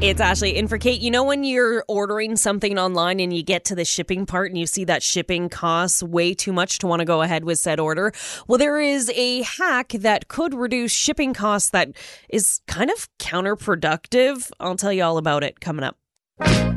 It's Ashley. And for Kate, you know when you're ordering something online and you get to the shipping part and you see that shipping costs way too much to want to go ahead with said order? Well, there is a hack that could reduce shipping costs that is kind of counterproductive. I'll tell you all about it coming up.